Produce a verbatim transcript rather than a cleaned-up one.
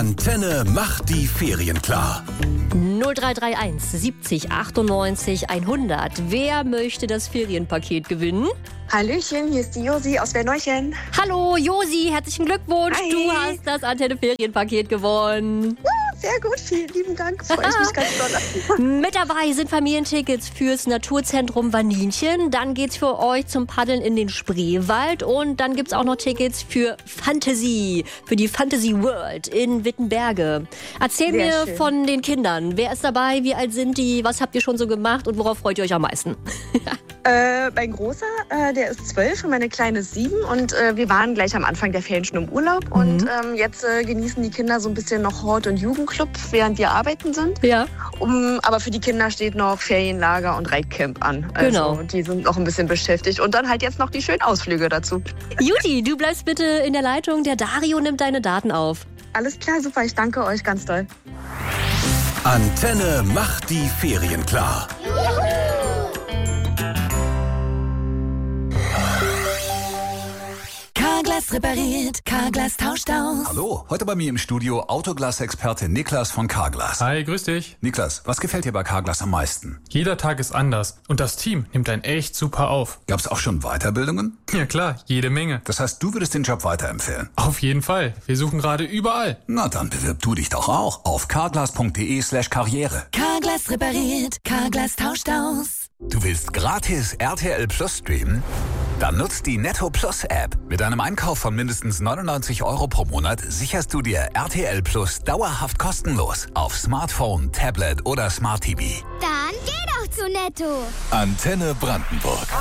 Antenne macht die Ferien klar. null drei drei eins siebzig achtundneunzig hundert. Wer möchte das Ferienpaket gewinnen? Hallöchen, hier ist die Josi aus Werneuchen. Hallo Josi, herzlichen Glückwunsch. Hi. Du hast das Antenne-Ferienpaket gewonnen. Sehr gut, vielen lieben Dank. Freue ich mich ganz doll. Mit dabei sind Familientickets fürs Naturzentrum Vaninchen. Dann geht's für euch zum Paddeln in den Spreewald. Und dann gibt's auch noch Tickets für Fantasy, für die Fantasy World in Wittenberge. Erzähl Sehr mir schön. von den Kindern. Wer ist dabei? Wie alt sind die? Was habt ihr schon so gemacht? Und worauf freut ihr euch am meisten? Äh, mein Großer, äh, der ist zwölf und meine Kleine ist sieben. Und äh, wir waren gleich am Anfang der Ferien schon im Urlaub. Mhm. Und ähm, jetzt äh, genießen die Kinder so ein bisschen noch Hort- und Jugendclub, während wir arbeiten sind. Ja. Um, aber für die Kinder steht noch Ferienlager und Reitcamp an. Also, Genau. Die sind noch ein bisschen beschäftigt. Und dann halt jetzt noch die schönen Ausflüge dazu. Juti, du bleibst bitte in der Leitung. Der Dario nimmt deine Daten auf. Alles klar, super. Ich danke euch ganz doll. Antenne macht die Ferien klar. Carglass repariert, Carglass tauscht aus. Hallo, heute bei mir im Studio Autoglas-Experte Niklas von Carglass. Hi, grüß dich. Niklas, was gefällt dir bei Carglass am meisten? Jeder Tag ist anders und das Team nimmt einen echt super auf. Gab's auch schon Weiterbildungen? Ja klar, jede Menge. Das heißt, du würdest den Job weiterempfehlen? Auf jeden Fall. Wir suchen gerade überall. Na, dann bewirb du dich doch auch auf carglass.de slash karriere. Carglass repariert, Carglass tauscht aus. Du willst gratis R T L Plus streamen? Dann nutzt die Netto Plus App. Mit einem Einkauf von mindestens neunundneunzig Euro pro Monat sicherst du dir R T L Plus dauerhaft kostenlos auf Smartphone, Tablet oder Smart T V. Dann geh doch zu Netto. Antenne Brandenburg.